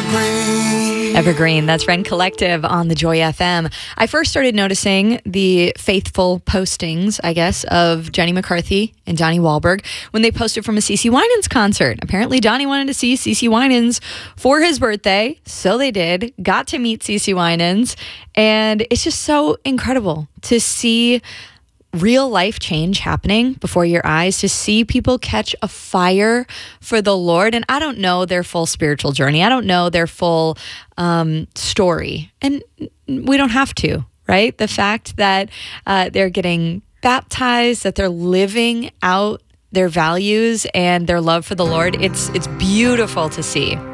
Evergreen, that's Rend Collective on the Joy FM. I first started noticing the faithful postings, I guess, of Jenny McCarthy and Donnie Wahlberg when they posted from a CeCe Winans concert. Apparently, Donnie wanted to see CeCe Winans for his birthday, so they did. Got to meet CeCe Winans, and it's just so incredible to see real life change happening before your eyes, to see people catch a fire for the Lord. And I don't know their full spiritual journey. I don't know their full story. And we don't have to, right? The fact that they're getting baptized, that they're living out their values and their love for the Lord, it's beautiful to see.